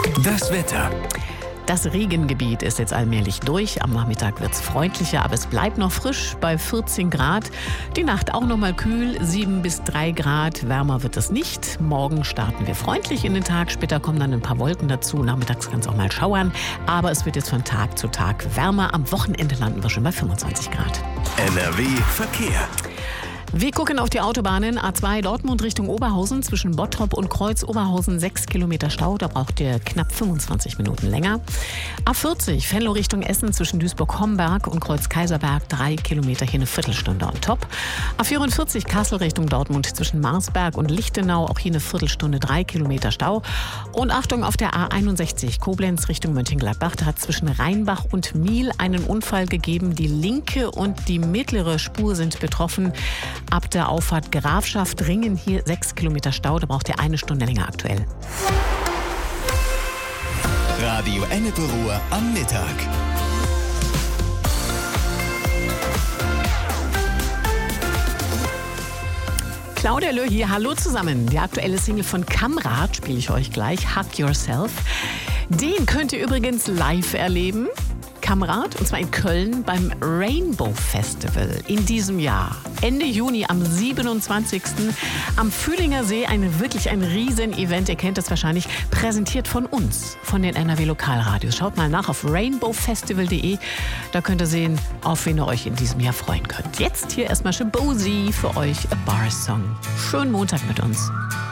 Das Wetter. Das Regengebiet ist jetzt allmählich durch. Am Nachmittag wird es freundlicher, aber es bleibt noch frisch bei 14 Grad. Die Nacht auch noch mal kühl, 7 bis 3 Grad. Wärmer wird es nicht. Morgen starten wir freundlich in den Tag. Später kommen dann ein paar Wolken dazu. Nachmittags kann es auch mal schauern. Aber es wird jetzt von Tag zu Tag wärmer. Am Wochenende landen wir schon bei 25 Grad. NRW Verkehr. Wir gucken auf die Autobahnen. A2 Dortmund Richtung Oberhausen zwischen Bottrop und Kreuz Oberhausen 6 Kilometer Stau. Da braucht ihr knapp 25 Minuten länger. A40 Venlo Richtung Essen zwischen Duisburg-Homberg und Kreuz Kaiserberg 3 Kilometer, hier eine Viertelstunde on top. A44 Kassel Richtung Dortmund zwischen Marsberg und Lichtenau, auch hier eine Viertelstunde 3 Kilometer Stau. Und Achtung auf der A61 Koblenz Richtung Mönchengladbach. Da hat zwischen Rheinbach und Miel einen Unfall gegeben. Die linke und die mittlere Spur sind betroffen. Ab der Auffahrt Grafschaft Ringen hier 6 Kilometer Stau. Da braucht ihr eine Stunde länger aktuell. Radio Ennepe-Ruhr am Mittag. Claudia Löh hier, hallo zusammen. Die aktuelle Single von Kamrat spiele ich euch gleich, Hug Yourself. Den könnt ihr übrigens live erleben. Kamrat, und zwar in Köln beim Rainbow Festival in diesem Jahr. Ende Juni am 27. am Fühlinger See, wirklich ein Riesen-Event. Ihr kennt das wahrscheinlich, präsentiert von uns, von den NRW Lokalradios. Schaut mal nach auf rainbowfestival.de. Da könnt ihr sehen, auf wen ihr euch in diesem Jahr freuen könnt. Jetzt hier erstmal Shabozy für euch, A Bar Song. Schönen Montag mit uns.